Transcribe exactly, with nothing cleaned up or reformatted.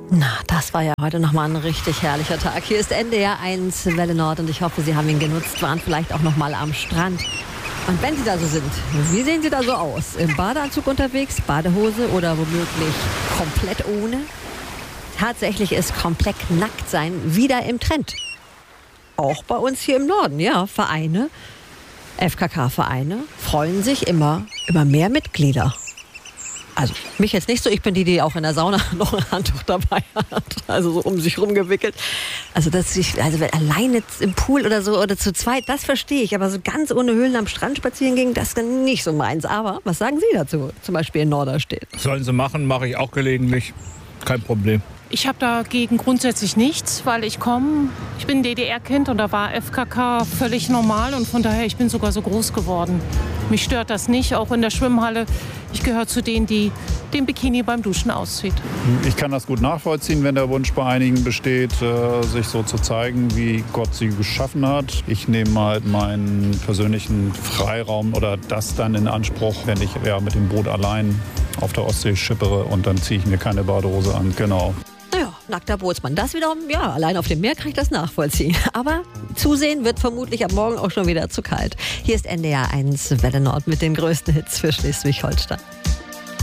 Na, das war ja heute nochmal ein richtig herrlicher Tag. Hier ist N D R eins Welle Nord und ich hoffe, Sie haben ihn genutzt, waren vielleicht auch nochmal am Strand. Und wenn Sie da so sind, wie sehen Sie da so aus? Im Badeanzug unterwegs, Badehose oder womöglich komplett ohne? Tatsächlich ist komplett nackt sein wieder im Trend. Auch bei uns hier im Norden, ja, Vereine, F K K-Vereine freuen sich immer über mehr Mitglieder. Also mich jetzt nicht so, ich bin die, die auch in der Sauna noch ein Handtuch dabei hat, also so um sich rumgewickelt. Also dass ich, also wenn alleine im Pool oder so oder zu zweit, das verstehe ich, aber so ganz ohne Höhlen am Strand spazieren gehen, das ist nicht so meins. Aber was sagen Sie dazu, zum Beispiel in Norderstedt? Sollen sie machen, mache ich auch gelegentlich, kein Problem. Ich habe dagegen grundsätzlich nichts, weil ich komme, ich bin D D R-Kind und da war F K K völlig normal und von daher, ich bin sogar so groß geworden. Mich stört das nicht, auch in der Schwimmhalle. Ich gehöre zu denen, die den Bikini beim Duschen auszieht. Ich kann das gut nachvollziehen, wenn der Wunsch bei einigen besteht, sich so zu zeigen, wie Gott sie geschaffen hat. Ich nehme halt meinen persönlichen Freiraum oder das dann in Anspruch, wenn ich ja mit dem Boot allein auf der Ostsee schippere und dann ziehe ich mir keine Badehose an. Genau. Naja, nackter Bootsmann. Das wiederum, ja, allein auf dem Meer kann ich das nachvollziehen. Aber zusehen wird vermutlich ab morgen auch schon wieder zu kalt. Hier ist N D R eins Welle Nord mit den größten Hits für Schleswig-Holstein.